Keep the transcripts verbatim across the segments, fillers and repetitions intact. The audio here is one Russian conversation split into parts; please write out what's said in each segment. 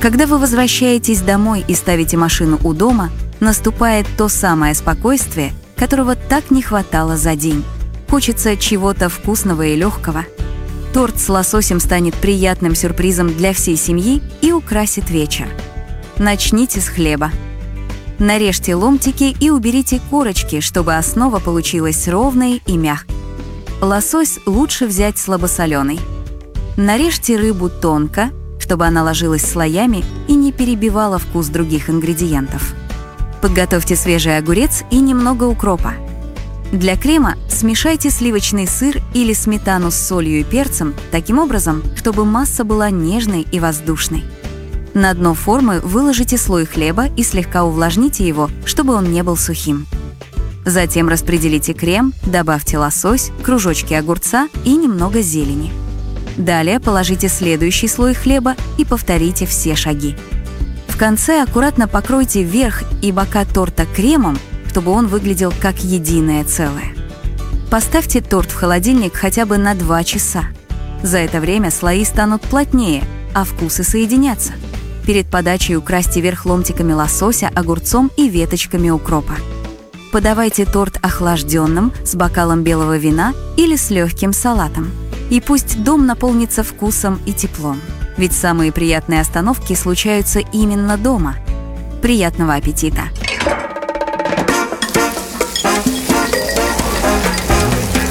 Когда вы возвращаетесь домой и ставите машину у дома, наступает то самое спокойствие, которого так не хватало за день. Хочется чего-то вкусного и легкого. Торт с лососем станет приятным сюрпризом для всей семьи и украсит вечер. Начните с хлеба. Нарежьте ломтики и уберите корочки, чтобы основа получилась ровной и мягкой. Лосось лучше взять слабосоленый. Нарежьте рыбу тонко, чтобы она ложилась слоями и не перебивала вкус других ингредиентов. Подготовьте свежий огурец и немного укропа. Для крема смешайте сливочный сыр или сметану с солью и перцем таким образом, чтобы масса была нежной и воздушной. На дно формы выложите слой хлеба и слегка увлажните его, чтобы он не был сухим. Затем распределите крем, добавьте лосось, кружочки огурца и немного зелени. Далее положите следующий слой хлеба и повторите все шаги. В конце аккуратно покройте верх и бока торта кремом, чтобы он выглядел как единое целое. Поставьте торт в холодильник хотя бы на два часа. За это время слои станут плотнее, а вкусы соединятся. Перед подачей украсьте верх ломтиками лосося, огурцом и веточками укропа. Подавайте торт охлажденным, с бокалом белого вина или с легким салатом. И пусть дом наполнится вкусом и теплом. Ведь самые приятные остановки случаются именно дома. Приятного аппетита!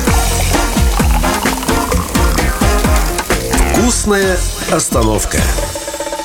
Вкусная остановка.